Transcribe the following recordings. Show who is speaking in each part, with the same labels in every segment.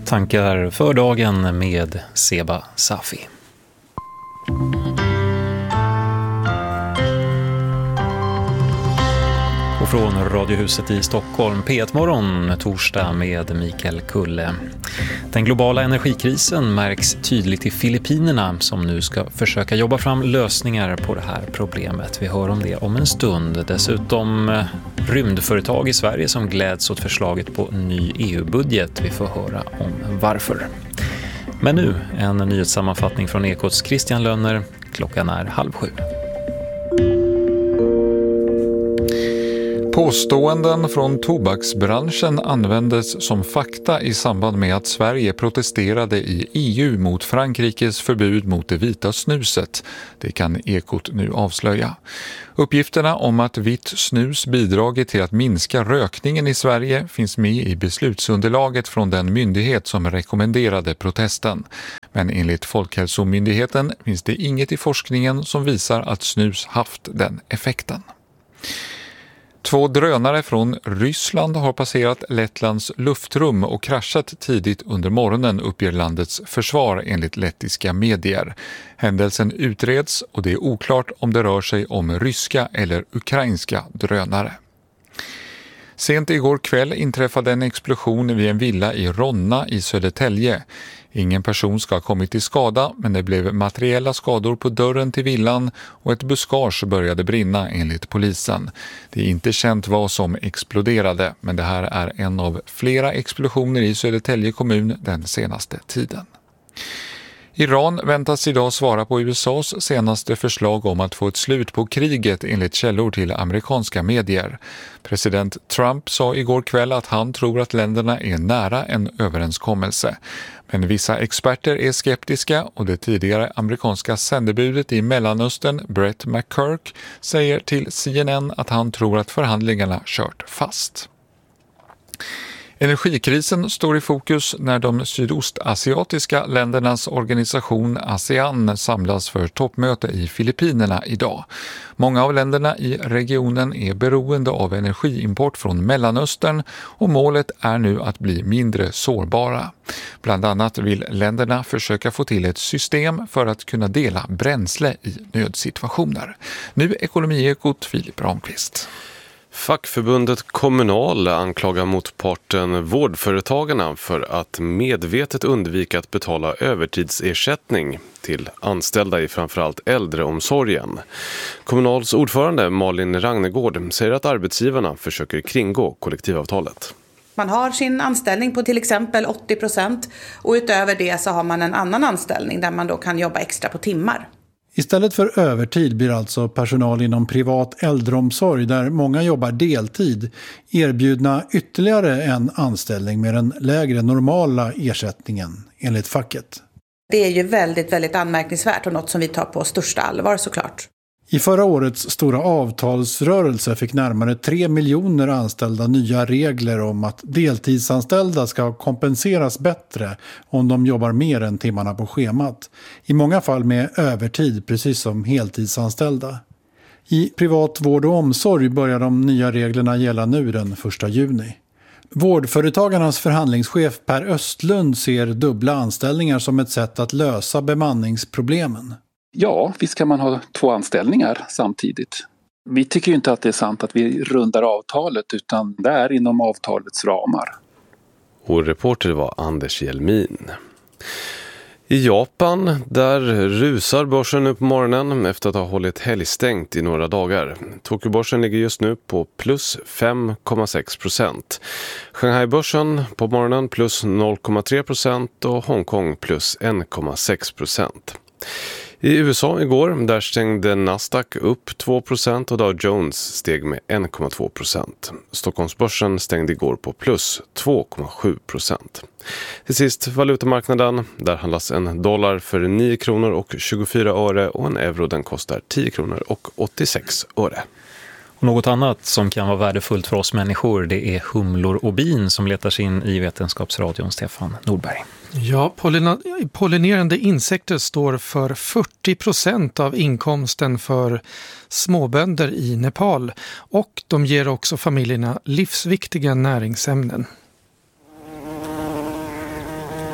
Speaker 1: Tankar för dagen med Seba Safi. Och från Radiohuset i Stockholm, P1-morgon, torsdag med Mikael Kulle. Den globala energikrisen märks tydligt i Filippinerna som nu ska försöka jobba fram lösningar på det här problemet. Vi hör om det om en stund. Dessutom rymdföretag i Sverige som gläds åt förslaget på ny EU-budget. Vi får höra om varför. Men nu en nyhetssammanfattning från Ekots Christian Lönner. Klockan är 6:30.
Speaker 2: Påståenden från tobaksbranschen användes som fakta i samband med att Sverige protesterade i EU mot Frankrikes förbud mot det vita snuset. Det kan Ekot nu avslöja. Uppgifterna om att vitt snus bidragit till att minska rökningen i Sverige finns med i beslutsunderlaget från den myndighet som rekommenderade protesten. Men enligt Folkhälsomyndigheten finns det inget i forskningen som visar att snus haft den effekten. 2 drönare från Ryssland har passerat Lettlands luftrum och kraschat tidigt under morgonen, uppger landets försvar enligt lettiska medier. Händelsen utreds och det är oklart om det rör sig om ryska eller ukrainska drönare. Sent igår kväll inträffade en explosion vid en villa i Ronna i Södertälje. Ingen person ska ha kommit till skada, men det blev materiella skador på dörren till villan och ett buskage började brinna enligt polisen. Det är inte känt vad som exploderade, men det här är en av flera explosioner i Södertälje kommun den senaste tiden. Iran väntas idag svara på USAs senaste förslag om att få ett slut på kriget enligt källor till amerikanska medier. President Trump sa igår kväll att han tror att länderna är nära en överenskommelse. Men vissa experter är skeptiska och det tidigare amerikanska sändebudet i Mellanöstern, Brett McCurk, säger till CNN att han tror att förhandlingarna kört fast. Energikrisen står i fokus när de sydostasiatiska ländernas organisation ASEAN samlas för toppmöte i Filippinerna idag. Många av länderna i regionen är beroende av energiimport från Mellanöstern och målet är nu att bli mindre sårbara. Bland annat vill länderna försöka få till ett system för att kunna dela bränsle i nödsituationer. Nu Ekonomiekot, Filip Ramqvist.
Speaker 3: Fackförbundet Kommunal anklagar motparten Vårdföretagarna för att medvetet undvika att betala övertidsersättning till anställda i framförallt äldreomsorgen. Kommunals ordförande Malin Ragnegård säger att arbetsgivarna försöker kringgå kollektivavtalet.
Speaker 4: Man har sin anställning på till exempel 80% och utöver det så har man en annan anställning där man då kan jobba extra på timmar.
Speaker 5: Istället för övertid blir alltså personal inom privat äldreomsorg där många jobbar deltid erbjudna ytterligare en anställning med den lägre normala ersättningen enligt facket.
Speaker 4: Det är ju väldigt, väldigt anmärkningsvärt och något som vi tar på största allvar såklart.
Speaker 5: I förra årets stora avtalsrörelse fick närmare 3 miljoner anställda nya regler om att deltidsanställda ska kompenseras bättre om de jobbar mer än timmarna på schemat. I många fall med övertid, precis som heltidsanställda. I privat vård och omsorg börjar de nya reglerna gälla nu den 1 juni. Vårdföretagarnas förhandlingschef Per Östlund ser dubbla anställningar som ett sätt att lösa bemanningsproblemen.
Speaker 6: Ja, visst kan man ha 2 anställningar samtidigt. Vi tycker ju inte att det är sant att vi rundar avtalet utan det är inom avtalets ramar.
Speaker 3: Och reporter var Anders Hjelmin. I Japan, där rusar börsen upp på morgonen efter att ha hållit helgstängt i några dagar. Tokyobörsen ligger just nu på plus 5,6%. Shanghai-börsen på morgonen plus 0,3% och Hongkong plus 1,6%. I USA igår, där stängde Nasdaq upp 2% och Dow Jones steg med 1,2%. Stockholmsbörsen stängde igår på plus 2,7%. Till sist valutamarknaden, där handlas en dollar för 9 kronor och 24 öre och en euro den kostar 10 kronor och 86 öre.
Speaker 1: Och något annat som kan vara värdefullt för oss människor, det är humlor och bin som letar sig in i Vetenskapsradion. Stefan Nordberg.
Speaker 7: Ja, pollinerande insekter står för 40% av inkomsten för småbönder i Nepal och de ger också familjerna livsviktiga näringsämnen.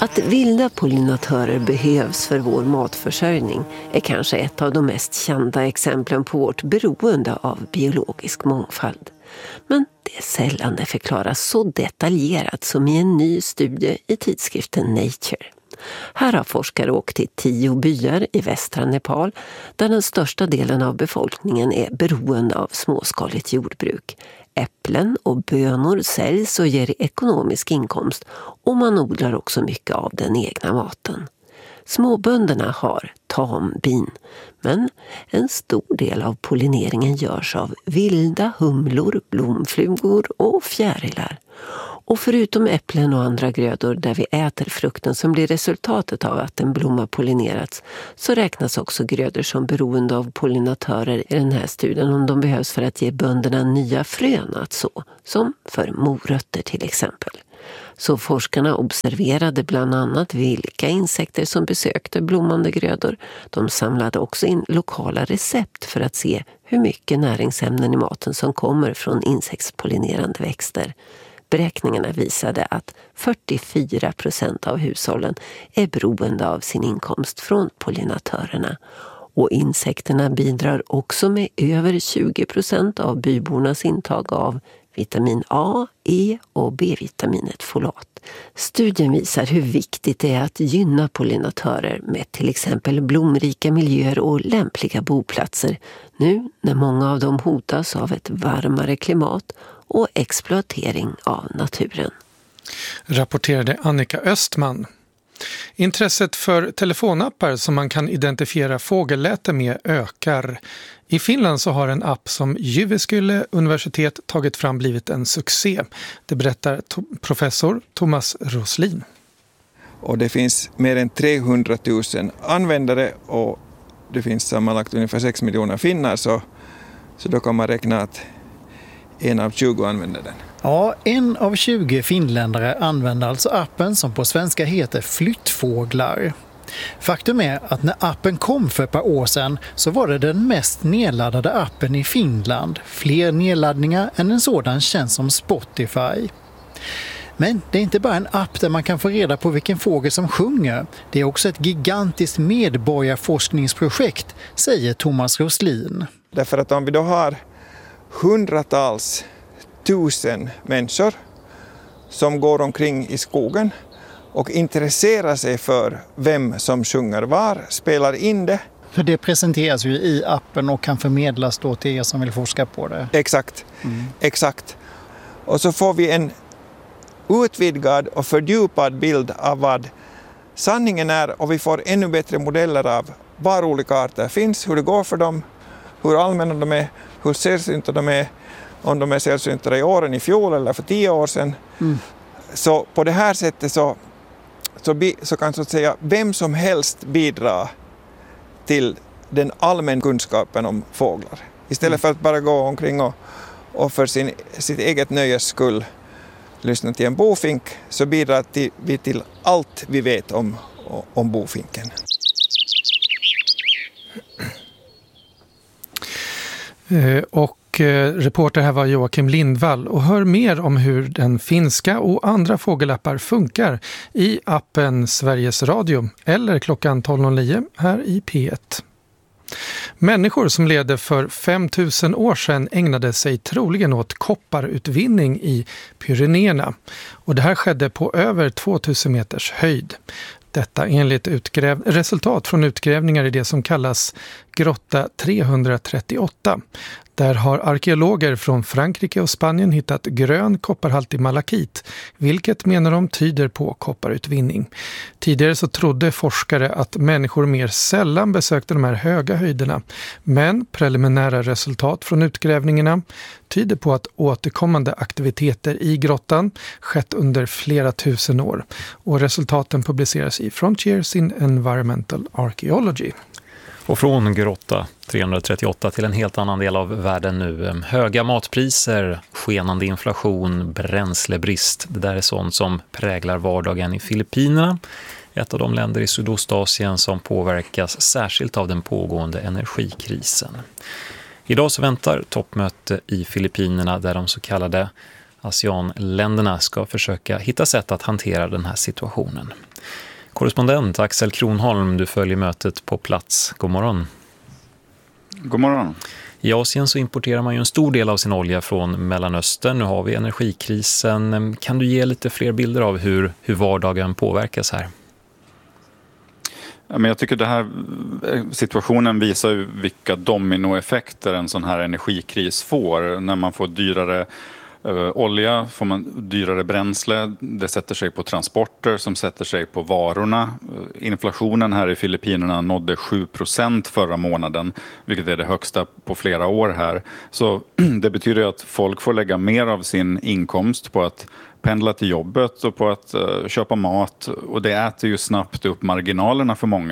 Speaker 8: Att vilda pollinatörer behövs för vår matförsörjning är kanske ett av de mest kända exemplen på vårt beroende av biologisk mångfald. Men det är sällan det förklaras så detaljerat som i en ny studie i tidskriften Nature. Här har forskare åkt till 10 byar i västra Nepal där den största delen av befolkningen är beroende av småskaligt jordbruk. Äpplen och bönor säljs och ger ekonomisk inkomst och man odlar också mycket av den egna maten. Småbönderna har tambin, men en stor del av pollineringen görs av vilda humlor, blomflugor och fjärilar. Och förutom äpplen och andra grödor där vi äter frukten som blir resultatet av att en blomma pollinerats, så räknas också grödor som beroende av pollinatörer i den här studien om de behövs för att ge bönderna nya frön att så, som för morötter till exempel. Så forskarna observerade bland annat vilka insekter som besökte blommande grödor. De samlade också in lokala recept för att se hur mycket näringsämnen i maten som kommer från insektspollinerande växter. Beräkningarna visade att 44% av hushållen är beroende av sin inkomst från pollinatörerna. Och insekterna bidrar också med över 20% av bybornas intag av vitamin A, E och B-vitaminet folat. Studien visar hur viktigt det är att gynna pollinatörer med till exempel blomrika miljöer och lämpliga boplatser nu när många av dem hotas av ett varmare klimat och exploatering av naturen.
Speaker 7: Rapporterade Annika Östman. Intresset för telefonappar som man kan identifiera fågelläte med ökar. I Finland så har en app som Jyväskylä universitet tagit fram blivit en succé. Det berättar professor Thomas Roslin.
Speaker 9: Och det finns mer än 300 000 användare och det finns sammanlagt ungefär 6 miljoner finnar så då kan man räkna att 1 av 20 använder den.
Speaker 10: Ja, 1 av 20 finländare använder alltså appen som på svenska heter Flyttfåglar. Faktum är att när appen kom för ett par år sedan så var det den mest nedladdade appen i Finland. Fler nedladdningar än en sådan känns som Spotify. Men det är inte bara en app där man kan få reda på vilken fågel som sjunger. Det är också ett gigantiskt medborgarforskningsprojekt, säger Thomas Roslin.
Speaker 9: Därför att om vi då har hundratals tusen människor som går omkring i skogen och intresserar sig för vem som sjunger var, spelar in det.
Speaker 10: För det presenteras ju i appen och kan förmedlas då till er som vill forska på det.
Speaker 9: Exakt, exakt. Och så får vi en utvidgad och fördjupad bild av vad sanningen är och vi får ännu bättre modeller av var olika arter finns, hur det går för dem, hur allmänna de är, hur sällsynta de är, om de är sällsynta i år än i fjol eller för 10 år sedan. Så på det här sättet så kan så att säga vem som helst bidra till den allmän kunskapen om fåglar. Istället för att bara gå omkring och för sitt eget nöjes skull lyssna till en bofink så bidrar vi till allt vi vet om bofinken.
Speaker 7: Och reporter här var Joakim Lindvall och hör mer om hur den finska och andra fågelappar funkar i appen Sveriges Radio eller klockan 12.09 här i P1. Människor som levde för 5000 år sedan ägnade sig troligen åt kopparutvinning i Pyrenéerna och det här skedde på över 2000 meters höjd. Detta enligt resultat från utgrävningar i det som kallas grotta 338. Där har arkeologer från Frankrike och Spanien hittat grön kopparhaltig malakit, vilket menar de tyder på kopparutvinning. Tidigare så trodde forskare att människor mer sällan besökte de här höga höjderna, men preliminära resultat från utgrävningarna tyder på att återkommande aktiviteter i grottan skett under flera tusen år och resultaten publiceras i Frontiers in Environmental Archaeology.
Speaker 1: Och från grotta 338 till en helt annan del av världen nu. Höga matpriser, skenande inflation, bränslebrist. Det där är sånt som präglar vardagen i Filippinerna. Ett av de länder i Sydostasien som påverkas särskilt av den pågående energikrisen. Idag så väntar toppmöte i Filippinerna där de så kallade ASEAN-länderna ska försöka hitta sätt att hantera den här situationen. Korrespondent Axel Kronholm, du följer mötet på plats. God morgon.
Speaker 11: God morgon.
Speaker 1: I Asien så importerar man ju en stor del av sin olja från Mellanöstern. Nu har vi energikrisen. Kan du ge lite fler bilder av hur vardagen påverkas här?
Speaker 11: Men jag tycker den här situationen visar ju vilka dominoeffekter en sån här energikris får. När man får dyrare olja får man dyrare bränsle. Det sätter sig på transporter som sätter sig på varorna. Inflationen här i Filippinerna nådde 7% förra månaden, vilket är det högsta på flera år här. Så det betyder att folk får lägga mer av sin inkomst på att pendla till jobbet och på att köpa mat, och det äter ju snabbt upp marginalerna för många.